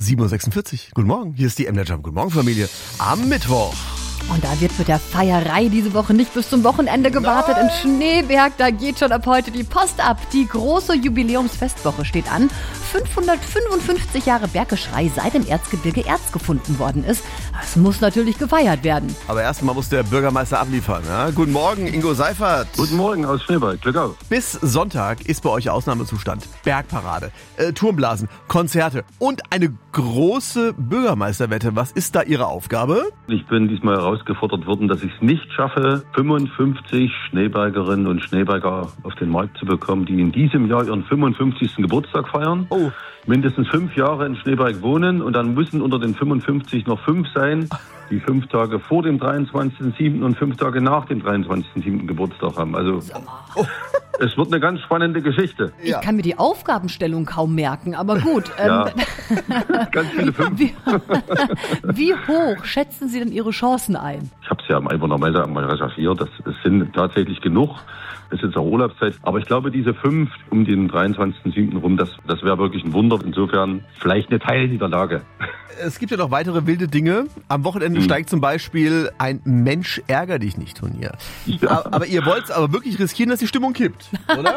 7.46 Uhr. Guten Morgen, hier ist die MDR Jump. Guten Morgen, Familie. Am Mittwoch. Und da wird mit der Feierei diese Woche nicht bis zum Wochenende gewartet. In Schneeberg, da geht schon ab heute die Post ab. Die große Jubiläumsfestwoche steht an. 555 Jahre Berggeschrei, seit im Erzgebirge Erz gefunden worden ist. Das muss natürlich gefeiert werden. Aber erstmal muss der Bürgermeister abliefern. Ja? Guten Morgen, Ingo Seifert. Guten Morgen aus Schneeberg. Glück auf. Bis Sonntag ist bei euch Ausnahmezustand. Bergparade, Turmblasen, Konzerte und eine große Bürgermeisterwette. Was ist da Ihre Aufgabe? Ich bin diesmal herausgefordert worden, dass ich es nicht schaffe, 55 Schneebergerinnen und Schneeberger auf den Markt zu bekommen, die in diesem Jahr ihren 55. Geburtstag feiern. Oh. Mindestens 5 Jahre in Schneeberg wohnen und dann müssen unter den 55 noch 5 sein, die 5 Tage vor dem 23.07. und 5 Tage nach dem 23.07. Geburtstag haben. Also es wird eine ganz spannende Geschichte. Ich kann mir die Aufgabenstellung kaum merken, aber gut. Ja. Ganz viele 5. Wie hoch schätzen Sie denn Ihre Chancen ein? Ich habe es ja am Einwohnermeldeamt mal recherchiert. Das sind tatsächlich genug. Es ist auch Urlaubszeit. Aber ich glaube, diese 5 um den 23.07. rum, das wäre wirklich ein Wunder. Insofern vielleicht eine Teilniederlage. Es gibt ja noch weitere wilde Dinge. Am Wochenende steigt zum Beispiel ein Mensch ärger dich nicht Turnier. Ja. Aber ihr wollt es aber wirklich riskieren, dass die Stimmung kippt, oder?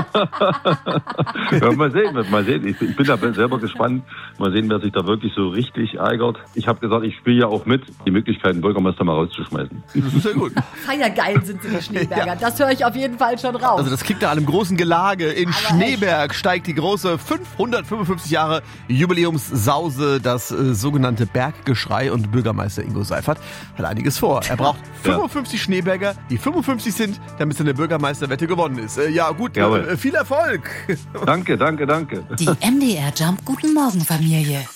Ja, mal sehen. Ich bin da selber gespannt. Mal sehen, wer sich da wirklich so richtig ärgert. Ich habe gesagt, ich spiele ja auch mit, die Möglichkeit, den Bürgermeister mal rauszuschmeißen. Das ist ja gut. Feiergeil sind Sie, die Schneeberger. Ja. Das höre ich auf jeden Fall schon raus. Also das klingt nach einem großen Gelage. In Schneeberg steigt die große 555 Jahre Jubiläumssause, das sogenannte Berggeschrei, und Bürgermeister Ingo Seifert hat einiges vor. Er braucht 55 Schneeberger, die 55 sind, damit seine Bürgermeisterwette gewonnen ist. Ja gut, viel Erfolg. Danke. Die MDR Jump Guten Morgen Familie.